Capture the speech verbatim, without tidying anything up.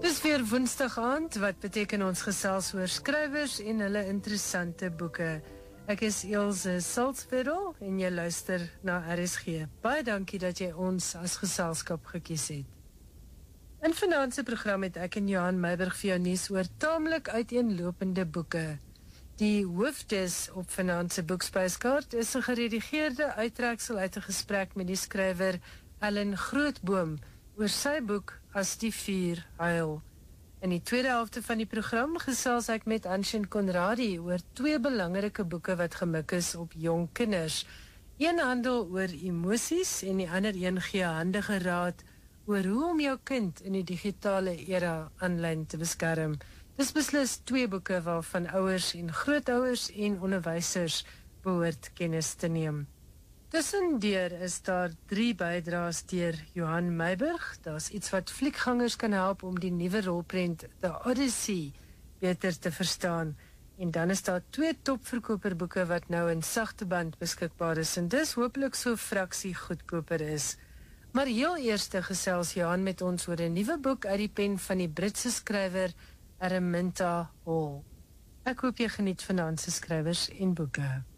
Dis weer woensdag aand, wat beteken ons gesels oor skrywers en hulle interessante boeke. Ek is Ilse Salzwetel en jy luister na R S G. Baie dankie dat jy ons as geselskap gekies het. In vanaand se program het ek en Johan Meiburg vir jou nuus oor taamlik uiteenlopende boeke. Die hoofdes op vanaand se boekspyskaart is 'n geredigeerde uittreksel uit 'n gesprek met die skrywer Ellen Grootboom oor sy boek As die vuur huil. In die tweede helfte van die program gesels ek met Anshin Conradi oor twee belangrike boeke wat gemik is op jong kinders. Een handel oor emosies en die ander een gee handige raad oor hoe om jou kind in die digitale era aanlyn te beskerm. Dis beslis twee boeke waarvan ouers en grootouers en onderwysers behoort kennis te neem. Tussendeur is daar drie bydraes deur Johan Meiburg. Daar's iets wat fliekgangers kan help om die nuwe rolprent The Odyssey beter te verstaan. En dan is daar twee topverkoperboeke wat nou in sagte band beskikbaar is en dis hopelik so fraksie goedkoper is. Maar heel eerste gesels Johan met ons oor 'n nuwe boek uit die pen van die Britse skrywer Araminta Hall. Ek hoop jy geniet vanaand se skrywers en boeke.